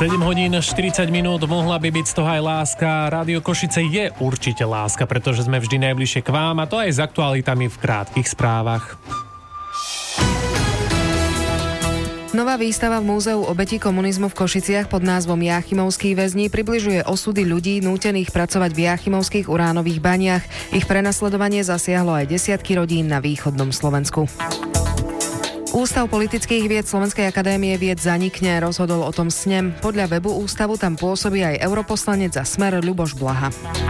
7 hodín 40 minút, mohla by byť z toho aj láska. Rádio Košice je určite láska, pretože sme vždy najbližšie k vám, a to aj s aktualitami v krátkych správach. Nová výstava v Múzeu obetí komunizmu v Košiciach pod názvom Jáchymovskí väzni približuje osudy ľudí nútených pracovať v jáchymovských uránových baniach. Ich prenasledovanie zasiahlo aj desiatky rodín na východnom Slovensku. Ústav politických vied Slovenskej akadémie vied zanikne, rozhodol o tom snem. Podľa webu ústavu tam pôsobí aj europoslanec za Smer Ľuboš Blaha.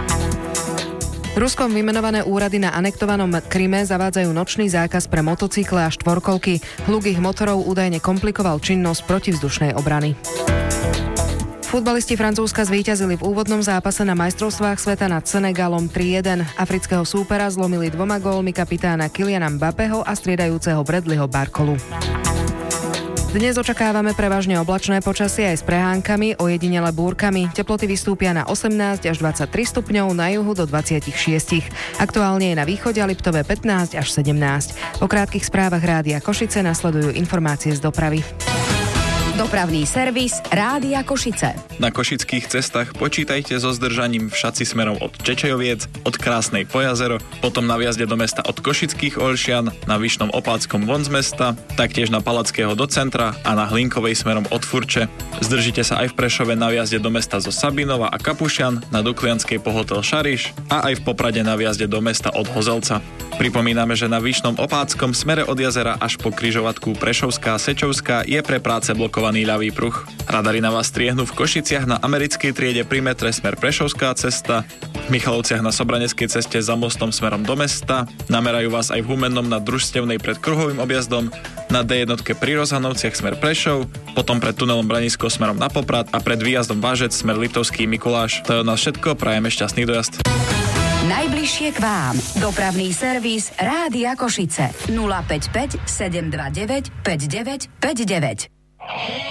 Ruskom vymenované úrady na anektovanom Kryme zavádzajú nočný zákaz pre motocykle a štvorkolky. Hluk ich motorov údajne komplikoval činnosť protivzdušnej obrany. Futbalisti Francúzska zvíťazili v úvodnom zápase na majstrovstvách sveta nad Senegalom 3-1. Afrického súpera zlomili 2 gólmi kapitána Kyliana Mbappého a striedajúceho Bradleyho Barkolu. Dnes očakávame prevažne oblačné počasie aj s prehánkami, ojedinele búrkami. Teploty vystúpia na 18 až 23 stupňov, na juhu do 26. Aktuálne je na východe a Liptove 15 až 17. Po krátkych správach Rádia Košice nasledujú informácie z dopravy. Dopravný servis Rádia Košice. Na košických cestách počítajte so zdržaním v Šaci smerom od Čečejoviec, od Krásnej po jazero, potom na vjazde do mesta od Košických Olšian, na Vyšnom Opáckom von z mesta, taktiež na Palackého do centra a na Hlinkovej smerom od Furče. Zdržite sa aj v Prešove na vjazde do mesta zo Sabinova a Kapušian, na Duklianskej po hotel Šariš a aj v Poprade na vjazde do mesta od Hozelca. Pripomíname, že na Vyšnom Opáckom smere od jazera až po križovatku Prešovská Sečovská je pre práce blokovaný ľavý pruh. Radary na vás striehnú v Košiciach na americkej triede pri metre smer Prešovská cesta, v Michalovciach na Sobraneckej ceste za mostom smerom do mesta, namerajú vás aj v Humennom na Družstevnej pred kruhovým objazdom, na D1 pri Rozhanovciach smer Prešov, potom pred tunelom Branisko smerom na Poprad a pred výjazdom Vážec smer Liptovský Mikuláš. To je od nás všetko, prajeme šťastný dojazd. Najbližšie k vám. Dopravný servis Rádia Košice 055 729 5959.